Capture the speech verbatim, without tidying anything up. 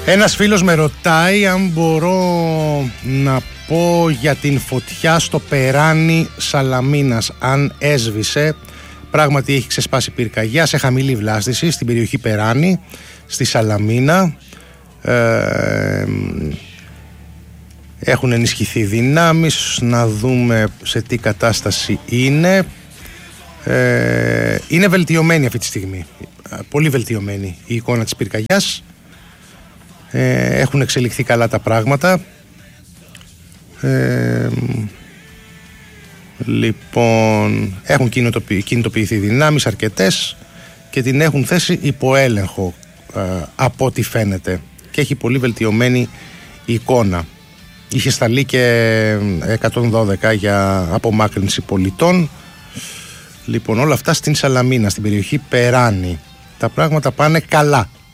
Ένας φίλος με ρωτάει αν μπορώ να πω για την φωτιά στο περάνι Σαλαμίνας, αν έσβησε. Πράγματι έχει ξεσπάσει πυρκαγιά σε χαμηλή βλάστηση στην περιοχή Περάνη, στη Σαλαμίνα. ε, Έχουν ενισχυθεί δυνάμεις, να δούμε σε τι κατάσταση είναι. ε, Είναι βελτιωμένη αυτή τη στιγμή, πολύ βελτιωμένη η εικόνα της πυρκαγιάς. Ε, έχουν εξελιχθεί καλά τα πράγματα. ε, Λοιπόν, έχουν κινητοποιηθεί δυνάμεις αρκετές και την έχουν θέσει υπό έλεγχο, ε, από ό,τι φαίνεται, και έχει πολύ βελτιωμένη εικόνα. Είχε σταλεί και εκατόν δώδεκα για απομάκρυνση πολιτών. Λοιπόν, όλα αυτά στην Σαλαμίνα, στην περιοχή Περάνη. Τα πράγματα πάνε καλά.